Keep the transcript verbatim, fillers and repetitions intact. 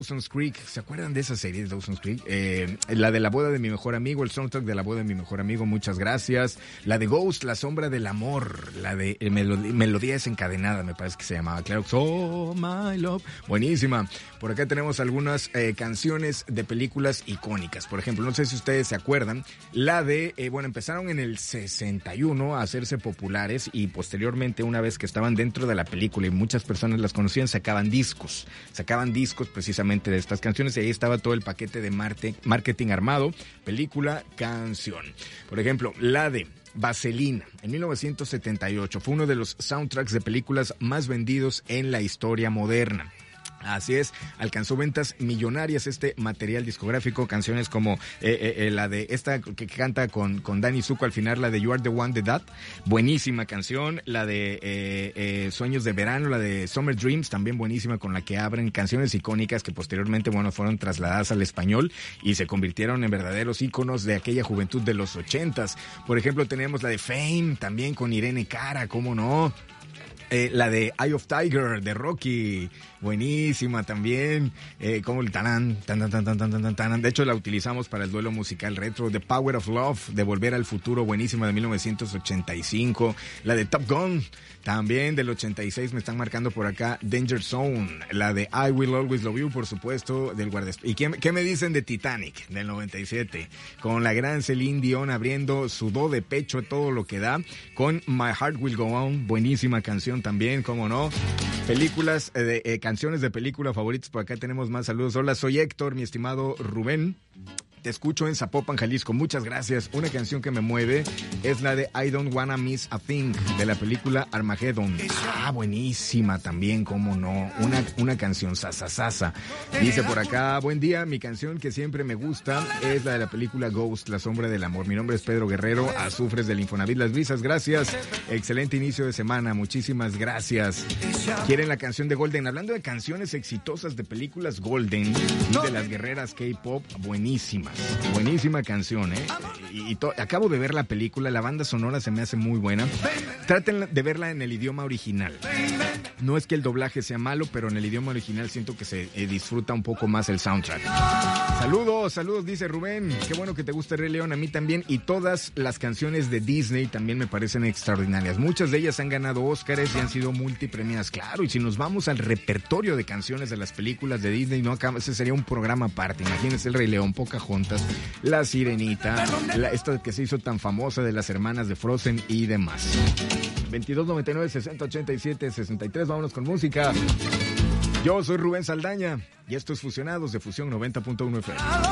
Dawson's Creek. ¿Se acuerdan de esa serie de Dawson's Creek? Eh, la de la boda de mi mejor amigo, el soundtrack de la boda de mi mejor amigo, muchas gracias. La de Ghost, La sombra del amor, la de eh, Melodía, Melodía desencadenada, me parece que se llamaba. Claro, Oh My Love, buenísima. Por acá tenemos algunas eh, canciones de películas icónicas. Por ejemplo, no sé si ustedes se acuerdan, la de, eh, bueno, empezaron en el sesenta y uno a hacerse populares y posteriormente, una vez que estaban dentro de la película y muchas personas las conocían, sacaban discos. Sacaban discos precisamente de estas canciones y ahí estaba todo el paquete de marte, marketing armado, película, canción. Por ejemplo, la de Vaselina, en mil novecientos setenta y ocho, fue uno de los soundtracks de películas más vendidos en la historia moderna. Así es, alcanzó ventas millonarias este material discográfico, canciones como eh, eh, la de esta que canta con, con Danny Zuko al final, la de You Are the One de That, buenísima canción, la de eh, eh, Sueños de Verano, la de Summer Dreams, también buenísima, con la que abren canciones icónicas que posteriormente, bueno, fueron trasladadas al español y se convirtieron en verdaderos íconos de aquella juventud de los ochentas. Por ejemplo, tenemos la de Fame, también con Irene Cara, ¿cómo no? Eh, la de Eye of Tiger, de Rocky, buenísima también, eh, como el tanan, tan, tan, tan, tan, tan, tan, tan, de hecho la utilizamos para el duelo musical retro. The Power of Love, de Volver al Futuro, buenísima, de mil novecientos ochenta y cinco, la de Top Gun, también del ochenta y seis, me están marcando por acá, Danger Zone, la de I Will Always Love You, por supuesto, del guardaespaldas. ¿Y qué, qué me dicen de Titanic, del noventa y siete? Con la gran Celine Dion abriendo su do de pecho, todo lo que da, con My Heart Will Go On, buenísima canción también, cómo no. Películas, eh, de, eh, canciones de película favoritas, por acá tenemos más saludos. Hola, soy Héctor, mi estimado Rubén. Te escucho en Zapopan, Jalisco. Muchas gracias. Una canción que me mueve es la de I Don't Wanna Miss a Thing, de la película Armageddon. Ah, buenísima también, cómo no. Una, una canción sasa sasa. Dice por acá, buen día, mi canción que siempre me gusta es la de la película Ghost, La sombra del amor. Mi nombre es Pedro Guerrero, Azufres del Infonavit Las Brisas. Gracias. Excelente inicio de semana. Muchísimas gracias. ¿Quieren la canción de Golden? Hablando de canciones exitosas de películas Golden y de las guerreras K-pop, buenísima. Buenísima canción, ¿eh? Y, y to- acabo de ver la película, la banda sonora se me hace muy buena. Traten de verla en el idioma original. No es que el doblaje sea malo, pero en el idioma original siento que se eh, disfruta un poco más el soundtrack. Saludos, saludos, dice Rubén. Qué bueno que te gusta el Rey León, a mí también. Y todas las canciones de Disney también me parecen extraordinarias. Muchas de ellas han ganado Óscares y han sido multipremiadas. Claro, y si nos vamos al repertorio de canciones de las películas de Disney, no, acá, ese sería un programa aparte. Imagínense el Rey León, Pocahontas, La Sirenita, la, esta que se hizo tan famosa de las hermanas de Frozen y demás. veintidós noventa y nueve, sesenta ochenta y siete, sesenta y tres, vámonos con música. Yo soy Rubén Saldaña y esto es Fusionados de Fusión noventa punto uno F M.